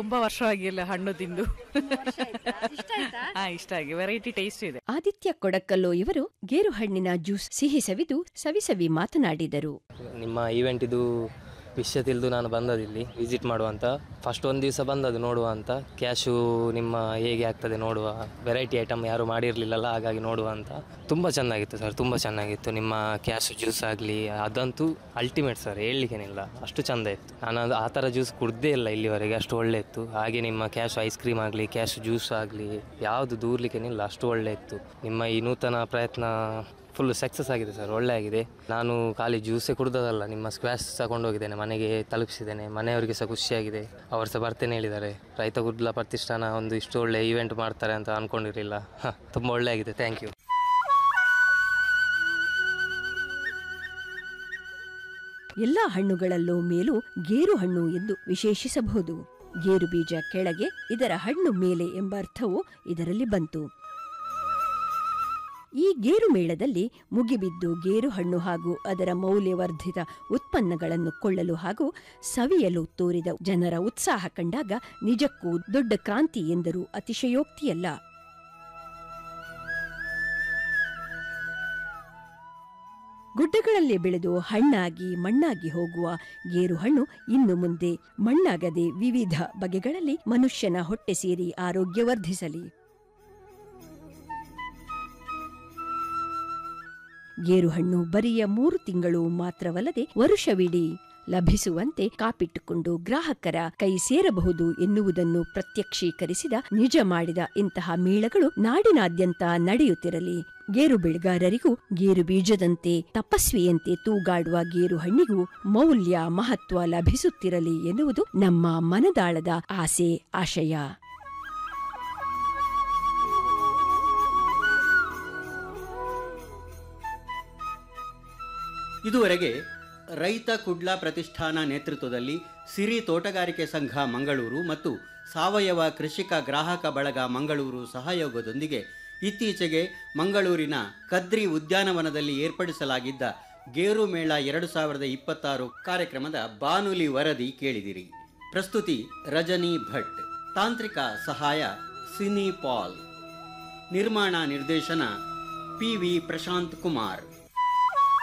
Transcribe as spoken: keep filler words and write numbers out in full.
ತುಂಬಾ ವರ್ಷವಾಗಿಲ್ಲ ಹಣ್ಣು ತಿಂದು. ಹಾ, ಇಷ್ಟ ಆಗಿ ವೆರೈಟಿ ಟೇಸ್ಟ್ ಇದೆ. ಆದಿತ್ಯ ಕೊಡಕಲ್ಲು ಇವರು ಗೇರು ಹಣ್ಣಿನ ಜ್ಯೂಸ್ ಸಿಹಿ ಸವಿದು ಸವಿಸವಿ ಮಾತನಾಡಿದರು. ನಿಮ್ಮ ಈವೆಂಟ್ ಇದು ವಿಷಯ ತಿಳಿದು ನಾನು ಬಂದದಿಲ್ಲಿ ವಿಸಿಟ್ ಮಾಡುವಂತ. ಫಸ್ಟ್ ಒಂದು ದಿವಸ ಬಂದದ್ದು ನೋಡುವ ಅಂತ. ಕ್ಯಾಶು ನಿಮ್ಮ ಹೇಗೆ ಆಗ್ತದೆ ನೋಡುವ, ವೆರೈಟಿ ಐಟಮ್ ಯಾರು ಮಾಡಿರಲಿಲ್ಲಲ್ಲ, ಹಾಗಾಗಿ ನೋಡುವ ಅಂತ. ತುಂಬ ಚೆನ್ನಾಗಿತ್ತು ಸರ್, ತುಂಬ ಚೆನ್ನಾಗಿತ್ತು. ನಿಮ್ಮ ಕ್ಯಾಶು ಜ್ಯೂಸ್ ಆಗಲಿ ಅದಂತೂ ಅಲ್ಟಿಮೇಟ್ ಸರ್, ಹೇಳಲಿಕ್ಕೇನಿಲ್ಲ, ಅಷ್ಟು ಚೆಂದ ಇತ್ತು. ನಾನು ಅದು ಆ ಥರ ಜ್ಯೂಸ್ ಕುಡ್ದೇ ಇಲ್ಲ ಇಲ್ಲಿವರೆಗೆ, ಅಷ್ಟು ಒಳ್ಳೆ ಇತ್ತು. ಹಾಗೆ ನಿಮ್ಮ ಕ್ಯಾಶು ಐಸ್ ಕ್ರೀಮ್ ಆಗಲಿ ಕ್ಯಾಶು ಜ್ಯೂಸ್ ಆಗಲಿ ಯಾವುದು ದೂರ್ಲಿಕ್ಕೇನಿಲ್ಲ, ಅಷ್ಟು ಒಳ್ಳೆ ಇತ್ತು. ನಿಮ್ಮ ಈ ನೂತನ ಪ್ರಯತ್ನ ಫುಲ್ ಸಕ್ಸಸ್ ಆಗಿದೆ ಸರ್, ಒಳ್ಳೆ ಆಗಿದೆ. ನಾನು ಖಾಲಿ ಜ್ಯೂಸೇ ಕುಡ್ದದಲ್ಲ, ನಿಮ್ಮ ಸ್ಕ್ವಾಶ್ ತಗೊಂಡೋಗಿದ್ದೇನೆ, ಮನೆಗೆ ತಲುಪಿಸಿದ್ದೇನೆ. ಮನೆಯವರಿಗೆ ಸಹ ಖುಷಿಯಾಗಿದೆ, ಅವರು ಸಹ ಬರ್ತೇನೆ ಹೇಳಿದ್ದಾರೆ. ರೈತ ಗುಡ್ಲ ಪ್ರತಿಷ್ಠಾನ ಒಂದು ಇಷ್ಟು ಒಳ್ಳೆ ಈವೆಂಟ್ ಮಾಡ್ತಾರೆ ಅಂತ ಅಂದ್ಕೊಂಡಿರಲಿಲ್ಲ. ತುಂಬ ಒಳ್ಳೆ ಆಗಿದೆ, ಥ್ಯಾಂಕ್ ಯು. ಎಲ್ಲಾ ಹಣ್ಣುಗಳಲ್ಲೂ ಮೇಲೂ ಗೇರು ಹಣ್ಣು ಎಂದು ವಿಶೇಷಿಸಬಹುದು. ಗೇರು ಬೀಜ ಕೆಳಗೆ, ಇದರ ಹಣ್ಣು ಮೇಲೆ ಎಂಬ ಅರ್ಥವು ಇದರಲ್ಲಿ ಬಂತು. ಈ ಗೇರು ಮೇಳದಲ್ಲಿ ಮುಗಿಬಿದ್ದು ಗೇರು ಹಣ್ಣು ಹಾಗೂ ಅದರ ಮೌಲ್ಯವರ್ಧಿತ ಉತ್ಪನ್ನಗಳನ್ನು ಕೊಳ್ಳಲು ಹಾಗೂ ಸವಿಯಲು ತೋರಿದ ಜನರ ಉತ್ಸಾಹ ಕಂಡಾಗ ನಿಜಕ್ಕೂ ದೊಡ್ಡ ಕ್ರಾಂತಿ ಎಂದರೂ ಅತಿಶಯೋಕ್ತಿಯಲ್ಲ. ಗುಡ್ಡಗಳಲ್ಲಿ ಬೆಳೆದು ಹಣ್ಣಾಗಿ ಮಣ್ಣಾಗಿ ಹೋಗುವ ಗೇರು ಹಣ್ಣು ಇನ್ನು ಮುಂದೆ ಮಣ್ಣಾಗದೆ ವಿವಿಧ ಬಗೆಗಳಲ್ಲಿ ಮನುಷ್ಯನ ಹೊಟ್ಟೆ ಸೇರಿ ಆರೋಗ್ಯವರ್ಧಿಸಲಿ. ಗೇರುಹಣ್ಣು ಬರಿಯ ಮೂರು ತಿಂಗಳು ಮಾತ್ರವಲ್ಲದೆ ವರುಷವಿಡೀ ಲಭಿಸುವಂತೆ ಕಾಪಿಟ್ಟುಕೊಂಡು ಗ್ರಾಹಕರ ಕೈ ಸೇರಬಹುದು ಎನ್ನುವುದನ್ನು ಪ್ರತ್ಯಕ್ಷೀಕರಿಸಿದ ನಿಜ ಮಾಡಿದ ಇಂತಹ ಮೇಳಗಳು ನಾಡಿನಾದ್ಯಂತ ನಡೆಯುತ್ತಿರಲಿ. ಗೇರು ಬೆಳೆಗಾರರಿಗೂ ಗೇರು ಬೀಜದಂತೆ ತಪಸ್ವಿಯಂತೆ ತೂಗಾಡುವ ಗೇರು ಹಣ್ಣಿಗೂ ಮೌಲ್ಯ ಮಹತ್ವ ಲಭಿಸುತ್ತಿರಲಿ ಎನ್ನುವುದು ನಮ್ಮ ಮನದಾಳದ ಆಸೆ ಆಶಯ. ಇದುವರೆಗೆ ರೈತ ಕುಡ್ಲ ಪ್ರತಿಷ್ಠಾನ ನೇತೃತ್ವದಲ್ಲಿ ಸಿರಿ ತೋಟಗಾರಿಕೆ ಸಂಘ ಮಂಗಳೂರು ಮತ್ತು ಸಾವಯವ ಕೃಷಿಕ ಗ್ರಾಹಕ ಬಳಗ ಮಂಗಳೂರು ಸಹಯೋಗದೊಂದಿಗೆ ಇತ್ತೀಚೆಗೆ ಮಂಗಳೂರಿನ ಕದ್ರಿ ಉದ್ಯಾನವನದಲ್ಲಿ ಏರ್ಪಡಿಸಲಾಗಿದ್ದ ಗೇರು ಮೇಳ ಎರಡು ಸಾವಿರದ ಇಪ್ಪತ್ತಾರು ಕಾರ್ಯಕ್ರಮದ ಬಾನುಲಿ ವರದಿ ಕೇಳಿದಿರಿ. ಪ್ರಸ್ತುತಿ ರಜನಿ ಭಟ್, ತಾಂತ್ರಿಕ ಸಹಾಯ ಸಿನಿ ಪಾಲ್, ನಿರ್ಮಾಣ ನಿರ್ದೇಶನ ಪಿ ವಿ ಪ್ರಶಾಂತ್ ಕುಮಾರ್.